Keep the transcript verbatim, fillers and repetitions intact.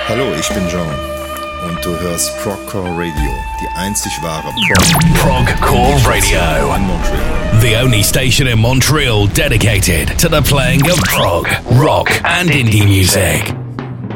Hallo, ich bin John und du hörst Progcore Radio, die einzig wahre Prog Progcore Radio in Montreal. The only station in Montreal dedicated to the playing of prog, rock and indie music.